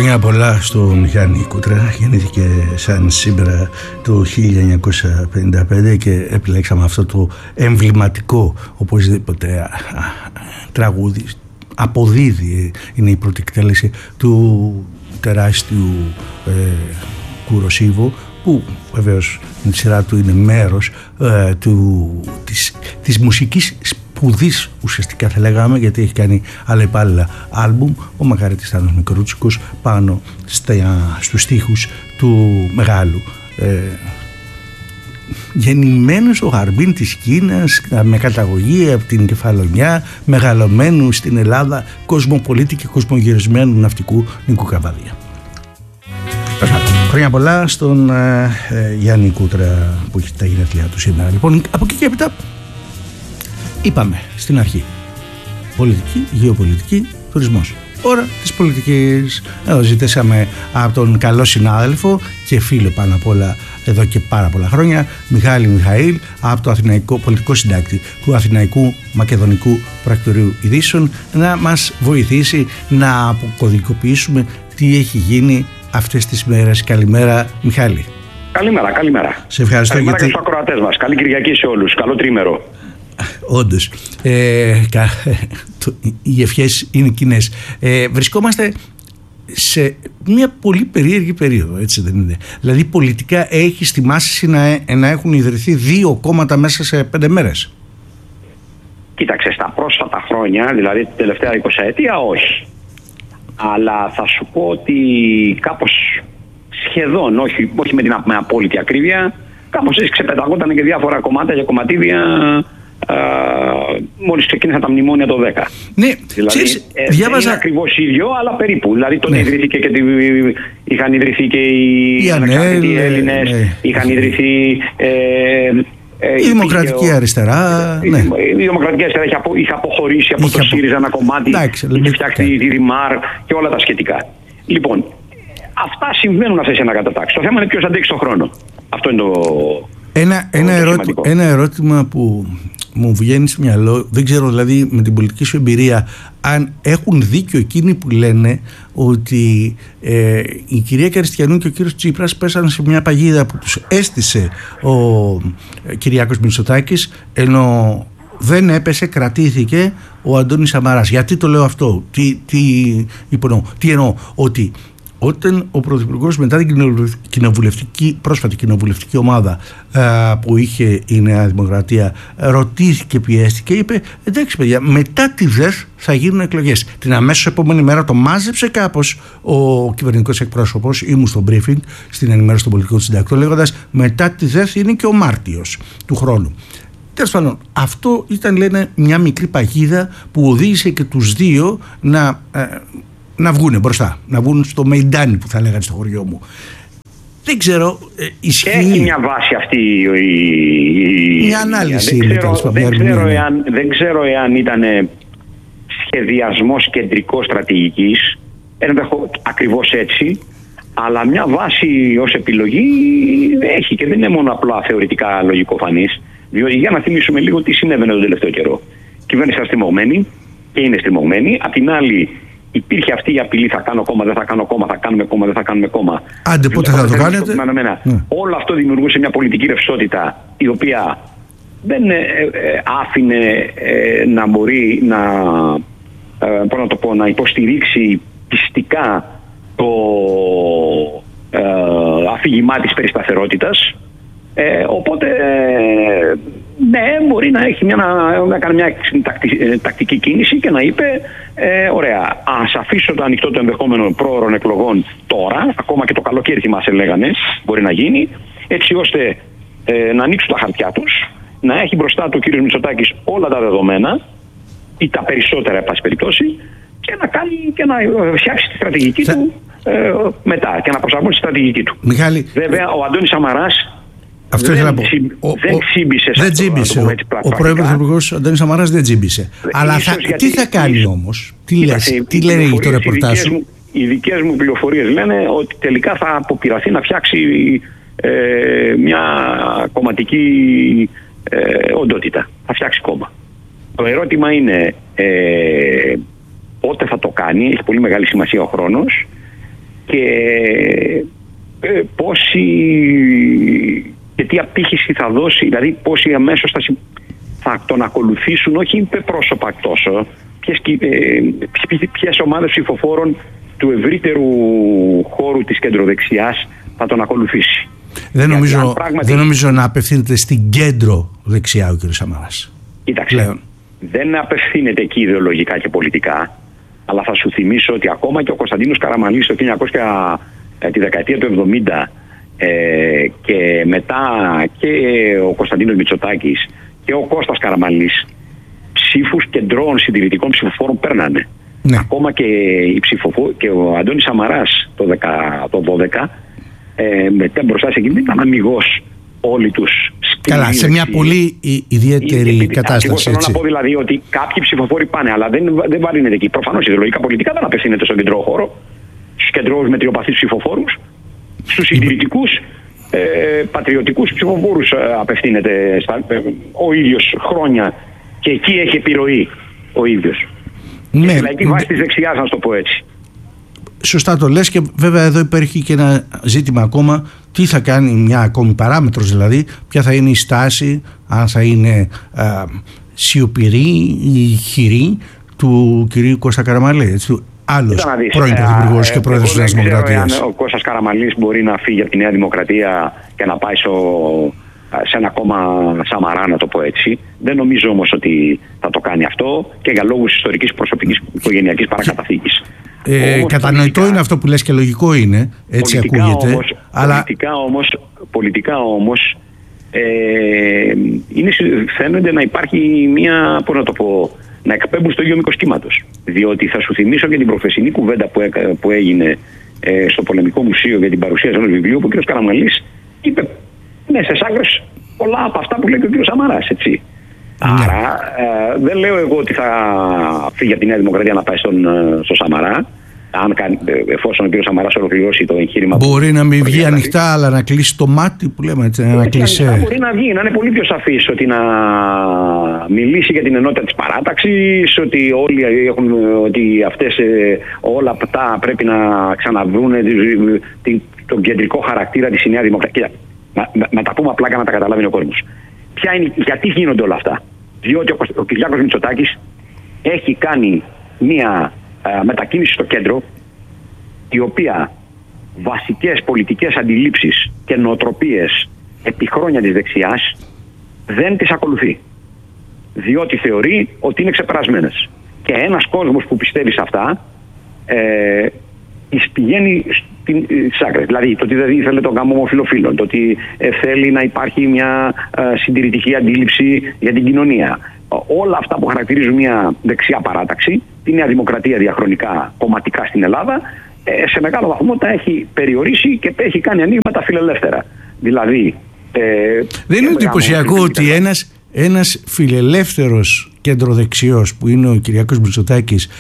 Χρόνια πολλά στον Γιάννη Κούτρα. Γεννήθηκε σαν σήμερα το 1955 και επιλέξαμε αυτό το εμβληματικό οπωσδήποτε τραγούδι. Αποδίδει, είναι η πρώτη εκτέλεση του τεράστιου Κουροσίβο, που βεβαίως με τη σειρά του είναι μέρος της μουσικής σπουδής, ουσιαστικά θα λέγαμε, γιατί έχει κάνει άλλα υπάλληλα άλμπουμ. Ο Μαγαρίτης Θάνος Μικρούτσικος πάνω στους στίχους του μεγάλου, γεννημένου στο Χαρμπίν της Κίνας, με καταγωγή από την Κεφαλονιά, μεγαλωμένου στην Ελλάδα, κοσμοπολίτη και κοσμογυρισμένου ναυτικού Νίκου Καβαδία. Χρόνια πολλά στον Γιάννη Κούτρα που έχει τα γενέθλιά του σήμερα. Λοιπόν, από εκεί και έπειτα είπαμε στην αρχή πολιτική, γεωπολιτική, τουρισμός. Ώρα της πολιτικής. Εδώ ζητήσαμε από τον καλό συνάδελφο και φίλο πάνω απ' όλα εδώ και πάρα πολλά χρόνια, Μιχάλη Μιχαήλ, από το Αθηναϊκό πολιτικό συντάκτη του Αθηναϊκού Μακεδονικού Πρακτορείου Ειδήσεων, να μας βοηθήσει να αποκωδικοποιήσουμε τι έχει γίνει αυτές τις μέρες. Καλημέρα, Μιχάλη. Καλημέρα, καλημέρα. Σε ευχαριστώ. Καλημέρα και στους ακροατές μας. Καλή Κυριακή σε όλους. Καλό τρίμερο. Όντως, οι ευχές είναι κοινές. Βρισκόμαστε σε μια πολύ περίεργη περίοδο, έτσι δεν είναι? Δηλαδή πολιτικά έχει στη μάση να έχουν ιδρυθεί 2 κόμματα μέσα σε 5 μέρες. Κοίταξε, στα πρόσφατα χρόνια, δηλαδή την τελευταία 20 ετία, όχι. Αλλά θα σου πω ότι κάπως σχεδόν, όχι με απόλυτη ακρίβεια, κάπως έτσι ξεπεταγόταν και διάφορα κομμάτια και κομματίδια μόλις ξεκίνησαν τα μνημόνια το 10. Ναι, δηλαδή, διάβαζα... Δεν είναι ακριβώς ίδιο, αλλά περίπου. Δηλαδή ιδρύθηκε και είχαν ιδρυθεί και οι ανεξάρτητοι Έλληνες, είχαν ιδρυθεί... η Δημοκρατική Αριστερά. Η Δημοκρατική Αριστερά είχε αποχωρήσει από το ΣΥΡΙΖΑ ένα κομμάτι, είχε φτιάξει τη ΔΙΜΑΡ και όλα τα σχετικά. Λοιπόν, αυτά συμβαίνουν αυτές οι ανακατατάξεις. Το θέμα είναι ποιος αντέξει τον χρόνο. Αυτό είναι ένα ερώτημα που μου βγαίνει στο μυαλό. Δεν ξέρω δηλαδή με την πολιτική σου εμπειρία αν έχουν δίκιο εκείνοι που λένε ότι η κυρία Καριστιανού και ο κύριος Τσίπρας πέσανε σε μια παγίδα που τους έστησε ο Κυριάκος Μητσοτάκης, ενώ δεν έπεσε, κρατήθηκε ο Αντώνης Σαμαράς. Γιατί το λέω αυτό? Τι εννοώ? Ότι όταν ο Πρωθυπουργός μετά την πρόσφατη κοινοβουλευτική ομάδα που είχε η Νέα Δημοκρατία ρωτήθηκε, πιέστηκε, είπε εντάξει παιδιά, μετά τη ΔΕΘ θα γίνουν εκλογές. Την αμέσως επόμενη μέρα το μάζεψε κάπως ο κυβερνητικός εκπρόσωπος, ήμουν στο briefing στην ενημέρωση των πολιτικών συντακτών, λέγοντας μετά τη ΔΕΘ είναι και ο Μάρτιος του χρόνου. Τέλος πάντων, αυτό ήταν, λένε, μια μικρή παγίδα που οδήγησε και τους δύο να βγουν μπροστά, να βγουν στο Μεϊντάνι που θα λέγανε στο χωριό μου. Δεν ξέρω, ισχύει. Έχει μια βάση αυτή μια ανάλυση. Δεν ξέρω εάν ήταν σχεδιασμός κεντρικός στρατηγικής, ακριβώς έτσι, αλλά μια βάση ως επιλογή έχει και δεν είναι μόνο απλά θεωρητικά λογικοφανής. Διότι για να θυμίσουμε λίγο τι συνέβαινε τον τελευταίο καιρό. Η κυβέρνηση ήταν στριμωγμένη και είναι στριμωγμένη. Απ' την άλλη, υπήρχε αυτή η απειλή: θα κάνω κόμμα, δεν θα κάνω κόμμα, θα κάνουμε κόμμα, δεν θα κάνουμε κόμμα. Άντε, πότε θα το κάνετε? Όλο αυτό δημιουργούσε μια πολιτική ρευστότητα η οποία δεν άφηνε να μπορεί να υποστηρίξει πιστικά το αφήγημά της περί σταθερότητας. Οπότε ναι, μπορεί να έχει να κάνει μια τακτική κίνηση και να είπε ωραία, ας αφήσω το ανοιχτό το ενδεχόμενο πρόωρων εκλογών τώρα, ακόμα και το καλοκαίρι θυμάσαι λέγανε, μπορεί να γίνει, έτσι ώστε να ανοίξουν τα χαρτιά τους, να έχει μπροστά του ο κύριος Μητσοτάκης όλα τα δεδομένα ή τα περισσότερα εν πάση περιπτώσει, και να κάνει και να φτιάξει τη στρατηγική του μετά και να προσαρμόσει τη στρατηγική του. Μιχάλη, βέβαια ο Αντώνης Σαμαράς αυτό ήθελα να πω. Δεν τσίμπησε. Ο πρώην Αντώνης Σαμαράς δεν τσίμπησε. Αλλά τι θα κάνει όμως? Τι λένε το ρεπορτάζ σου? Οι δικές μου πληροφορίες λένε ότι τελικά θα αποπειραθεί να φτιάξει μια κομματική οντότητα. Θα φτιάξει κόμμα. Το ερώτημα είναι πότε θα το κάνει? Έχει πολύ μεγάλη σημασία ο χρόνος. και και τι απήχηση θα δώσει, δηλαδή πόσοι αμέσως θα τον ακολουθήσουν, όχι πρόσωπα τόσο, ποιες ομάδες ψηφοφόρων του ευρύτερου χώρου της κεντροδεξιάς θα τον ακολουθήσει. Δεν νομίζω να απευθύνεται στην κέντρο δεξιά ο κ. Σαμαράς. Κοίταξε, πλέον. Δεν απευθύνεται εκεί ιδεολογικά και πολιτικά, αλλά θα σου θυμίσω ότι ακόμα και ο Κωνσταντίνος Καραμανλής το 1900, τη δεκαετία του 70 και μετά και ο Κωνσταντίνος Μητσοτάκης και ο Κώστας Καραμανλής ψήφους κεντρών συντηρητικών ψηφοφόρων παίρνανε. Ναι. Ακόμα και ο Αντώνης Σαμαράς το 2012 μετά μπροστά σε εκείνη ήταν αμιγώς όλοι τους. Καλά, σε μια πολύ ιδιαίτερη κατάσταση. Θέλω να πω δηλαδή ότι κάποιοι ψηφοφόροι πάνε, αλλά δεν βαρύνεται εκεί. Προφανώς ιδεολογικά πολιτικά δεν απευθύνεται στον κεντρό χώρο, στους κεντρώους μετριοπαθείς ψηφοφόρους, στους συντηρητικούς πατριωτικούς ψηφοφόρους απευθύνεται ο ίδιος χρόνια και εκεί έχει επιρροή ο ίδιος. Ναι, και λαϊκή βάση της δεξιάς, να το πω έτσι. Σωστά το λες, και βέβαια εδώ υπάρχει και ένα ζήτημα ακόμα, τι θα κάνει μια ακόμη παράμετρος, δηλαδή ποια θα είναι η στάση, αν θα είναι σιωπηρή ή χειρή του κυρίου Κώστα Καραμανλή, άλλος πρώην πρωθυπουργός και πρόεδρος της Νέας Δημοκρατίας. Αν ο Κώστας Καραμανλής μπορεί να φύγει από τη Νέα Δημοκρατία και να πάει σε ένα κόμμα Σαμαρά, να το πω έτσι. Δεν νομίζω όμως ότι θα το κάνει αυτό και για λόγους ιστορικής, προσωπικής, οικογενειακής παρακαταθήκης. Κατανοητό είναι αυτό που λες και λογικό είναι, έτσι ακούγεται. Πολιτικά όμως φαίνονται να υπάρχει μια, πώς να το πω, να εκπέμπουν στο ίδιο μήκος κύματος. Διότι θα σου θυμίσω και την προχθεσινή κουβέντα που έγινε στο Πολεμικό Μουσείο για την παρουσίαση ενός βιβλίου, που ο κ. Καραμανλής είπε σε άκρες πολλά από αυτά που λέει και ο κ. Σαμαράς, έτσι. Ναι. Άρα δεν λέω εγώ ότι θα φύγει από τη Νέα Δημοκρατία να πάει στο Σαμαρά, εφόσον ο κ. Σαμαράς ολοκληρώσει το εγχείρημα. Μπορεί να μην βγει ανοιχτά, αλλά να κλείσει το μάτι που λέμε, έτσι, να κλείσει. Μπορεί να βγει, να είναι πολύ πιο σαφής, ότι να μιλήσει για την ενότητα της παράταξης, ότι όλοι ότι αυτές όλα αυτά πρέπει να ξαναβρούν τον κεντρικό χαρακτήρα της Νέα Δημοκρατία. Να τα πούμε απλά για να τα καταλάβει ο κόσμος. Γιατί γίνονται όλα αυτά? Διότι ο Κυριάκος Μητσοτάκης έχει κάνει μία μετακίνηση στο κέντρο, η οποία βασικές πολιτικές αντιλήψεις και νοοτροπίες επί χρόνια της δεξιάς δεν τις ακολουθεί. Διότι θεωρεί ότι είναι ξεπερασμένες. Και ένας κόσμος που πιστεύει σε αυτά πηγαίνει στις άκρες. Δηλαδή το ότι δεν ήθελε τον γάμο ομοφυλοφίλων, το ότι θέλει να υπάρχει μια συντηρητική αντίληψη για την κοινωνία. Όλα αυτά που χαρακτηρίζουν μια δεξιά παράταξη, τη Νέα Δημοκρατία διαχρονικά κομματικά στην Ελλάδα, σε μεγάλο βαθμό τα έχει περιορίσει και έχει κάνει ανοίγματα φιλελεύθερα. Δηλαδή. Δεν είναι εντυπωσιακό ότι ένας φιλελεύθερος κεντροδεξιός που είναι ο Κυριάκος Μητσοτάκης